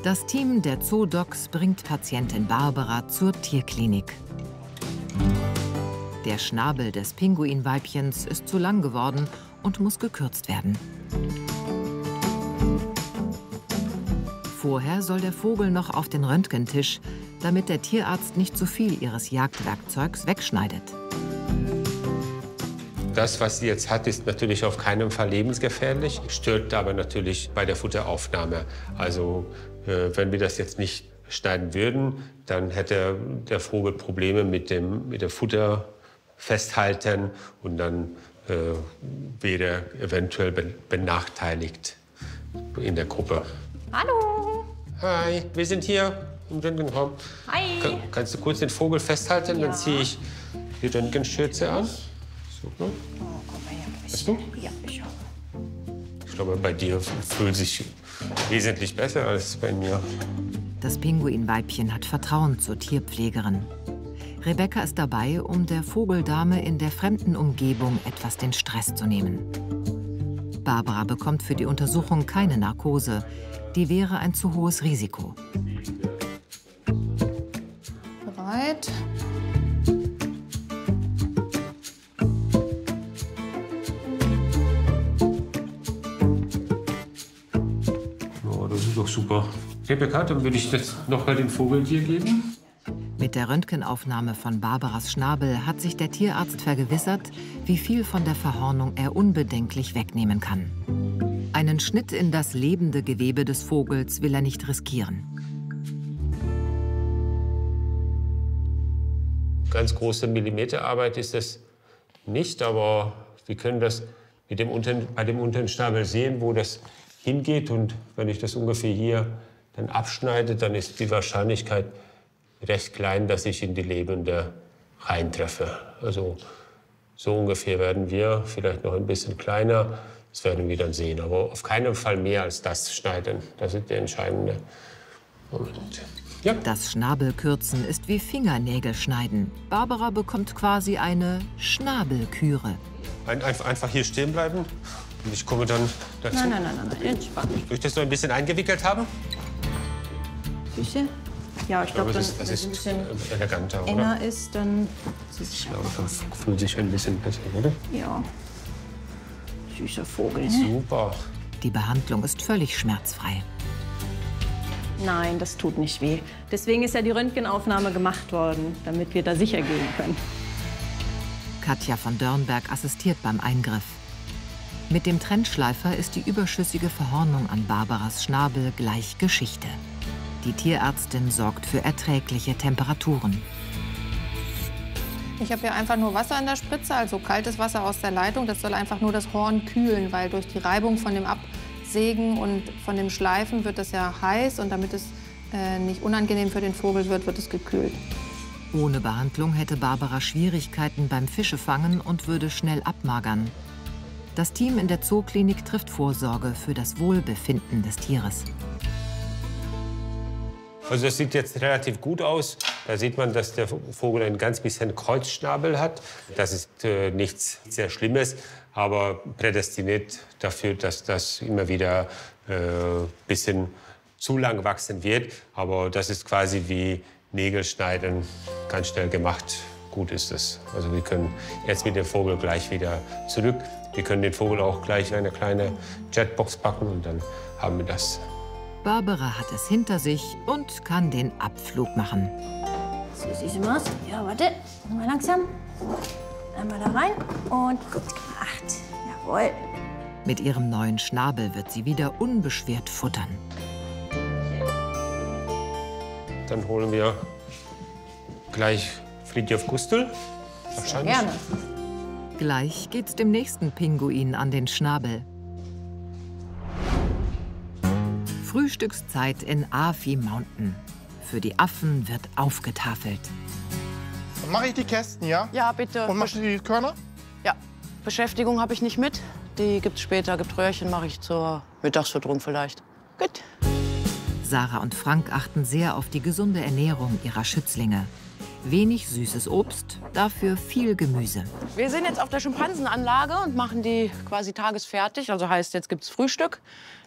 Das Team der Zoodocs bringt Patientin Barbara zur Tierklinik. Der Schnabel des Pinguinweibchens ist zu lang geworden und muss gekürzt werden. Vorher soll der Vogel noch auf den Röntgentisch, damit der Tierarzt nicht zu viel ihres Jagdwerkzeugs wegschneidet. Das, was sie jetzt hat, ist natürlich auf keinen Fall lebensgefährlich, stört aber natürlich bei der Futteraufnahme. Also wenn wir das jetzt nicht schneiden würden, dann hätte der Vogel Probleme mit dem Futter festhalten und dann wäre er eventuell benachteiligt in der Gruppe. Hallo. Hi, wir sind hier im Röntgenraum. Hi. Kannst du kurz den Vogel festhalten? Ja. Dann ziehe ich die Röntgenschürze an. Super. Oh, komm mal her. Weißt du? Ja, ich habe. Ich glaube, bei dir fühlt sich wesentlich besser als bei mir. Das Pinguinweibchen hat Vertrauen zur Tierpflegerin. Rebecca ist dabei, um der Vogeldame in der fremden Umgebung etwas den Stress zu nehmen. Barbara bekommt für die Untersuchung keine Narkose. Die wäre ein zu hohes Risiko. Bereit. Oh, das ist doch super. Rebecca, dann würde ich jetzt noch mal den Vogel dir geben. Mit der Röntgenaufnahme von Barbaras Schnabel hat sich der Tierarzt vergewissert, wie viel von der Verhornung er unbedenklich wegnehmen kann. Einen Schnitt in das lebende Gewebe des Vogels will er nicht riskieren. Ganz große Millimeterarbeit ist das nicht, aber wir können das bei dem unteren Schnabel sehen, wo das hingeht. Und wenn ich das ungefähr hier dann abschneide, dann ist die Wahrscheinlichkeit recht klein, dass ich in die lebende reintreffe. Also so ungefähr werden wir, vielleicht noch ein bisschen kleiner. Das werden wir dann sehen, aber auf keinen Fall mehr als das schneiden. Das ist der entscheidende Moment. Ja. Das Schnabelkürzen ist wie Fingernägelschneiden. Barbara bekommt quasi eine Schnabelküre. Einfach hier stehen bleiben und ich komme dann dazu. Nein, entspannt. Soll ich das so ein bisschen eingewickelt haben? Süße? Ja, ich glaube, das wenn es ein bisschen eleganter, enger oder? ist, dann Ich glaube, das fühlt sich ein bisschen besser, oder? ja. Süßer Vogel, ne? Super. Die Behandlung ist völlig schmerzfrei. Nein, das tut nicht weh. Deswegen ist ja die Röntgenaufnahme gemacht worden, damit wir da sicher gehen können. Katja von Dörnberg assistiert beim Eingriff. Mit dem Trennschleifer ist die überschüssige Verhornung an Barbaras Schnabel gleich Geschichte. Die Tierärztin sorgt für erträgliche Temperaturen. Ich habe hier einfach nur Wasser in der Spritze, also kaltes Wasser aus der Leitung. Das soll einfach nur das Horn kühlen, weil durch die Reibung von dem Absägen und von dem Schleifen wird das ja heiß. Und damit es nicht unangenehm für den Vogel wird, wird es gekühlt. Ohne Behandlung hätte Barbara Schwierigkeiten beim Fischefangen und würde schnell abmagern. Das Team in der Zooklinik trifft Vorsorge für das Wohlbefinden des Tieres. Also das sieht jetzt relativ gut aus. Da sieht man, dass der Vogel ein ganz bisschen Kreuzschnabel hat. Das ist nichts sehr Schlimmes, aber prädestiniert dafür, dass das immer wieder ein bisschen zu lang wachsen wird. Aber das ist quasi wie Nägel schneiden, ganz schnell gemacht. Gut ist es. Also wir können jetzt mit dem Vogel gleich wieder zurück. Wir können den Vogel auch gleich in eine kleine Jetbox packen und dann haben wir das. Barbara hat es hinter sich und kann den Abflug machen. So, süße Maus. Ja, warte. Mal langsam. Einmal da rein und gut gemacht. Jawohl. Mit ihrem neuen Schnabel wird sie wieder unbeschwert futtern. Dann holen wir gleich Fridtjof Gustl. Wahrscheinlich. Gerne. Gleich geht's dem nächsten Pinguin an den Schnabel. Frühstückszeit in Afi Mountain. Für die Affen wird aufgetafelt. Dann mache ich die Kästen, ja? Ja, bitte. Und machst du die Körner? Ja, Beschäftigung habe ich nicht mit. Die gibt's später. Gibt Röhrchen, mache ich zur Mittagsfütterung vielleicht. Gut. Sarah und Frank achten sehr auf die gesunde Ernährung ihrer Schützlinge. Wenig süßes Obst, dafür viel Gemüse. Wir sind jetzt auf der Schimpansenanlage und machen die quasi tagesfertig. Also heißt, jetzt gibt's Frühstück.